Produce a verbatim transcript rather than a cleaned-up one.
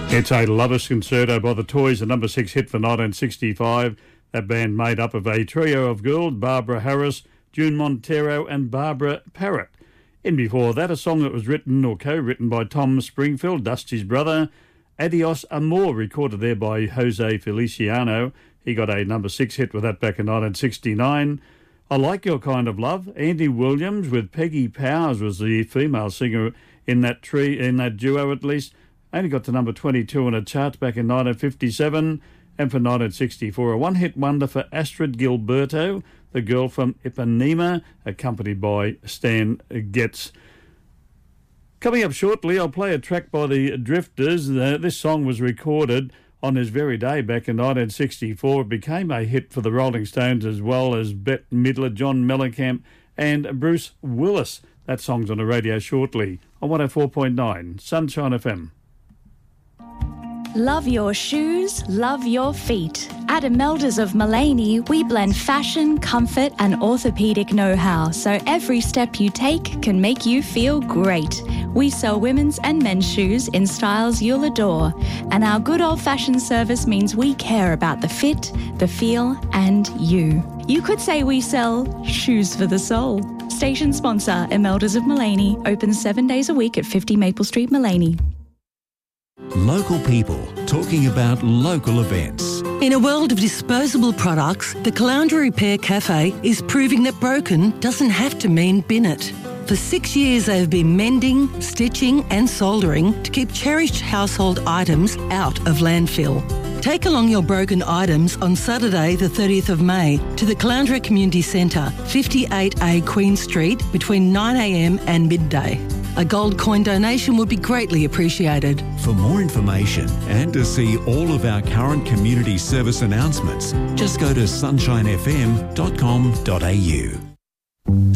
It's a Lovers Concerto by the Toys, a number six hit for nineteen sixty-five. That band made up of a trio of girls, Barbara Harris, June Montero and Barbara Parrott. In before that, a song that was written or co-written by Tom Springfield, Dusty's brother. Adios Amor, recorded there by Jose Feliciano. He got a number six hit with that back in nineteen sixty-nine. I Like Your Kind of Love. Andy Williams with Peggy Powers was the female singer in that tree, in that duo at least. Only got to number twenty-two on a chart back in nineteen fifty-seven. And for nineteen sixty-four, a one-hit wonder for Astrid Gilberto, the girl from Ipanema, accompanied by Stan Getz. Coming up shortly, I'll play a track by the Drifters. Uh, this song was recorded on this very day back in nineteen sixty-four. It became a hit for the Rolling Stones as well as Bette Midler, John Mellencamp and Bruce Willis. That song's on the radio shortly on one oh four point nine Sunshine F M. Love your shoes, love your feet. At Imeldas of Mullaney, we blend fashion, comfort and orthopaedic know-how, so every step you take can make you feel great. We sell women's and men's shoes in styles you'll adore, and our good old-fashioned service means we care about the fit, the feel and you. You could say we sell shoes for the soul. Station sponsor, Imeldas of Mullaney, open seven days a week at fifty Maple Street, Mullaney. Local people talking about local events. In a world of disposable products, the Caloundra Repair Cafe is proving that broken doesn't have to mean bin it. For six years they have been mending, stitching and soldering to keep cherished household items out of landfill. Take along your broken items on Saturday the thirtieth of May to the Caloundra Community Centre, fifty-eight A Queen Street between nine a m and midday. A gold coin donation would be greatly appreciated. For more information and to see all of our current community service announcements, just go to sunshine f m dot com dot a u.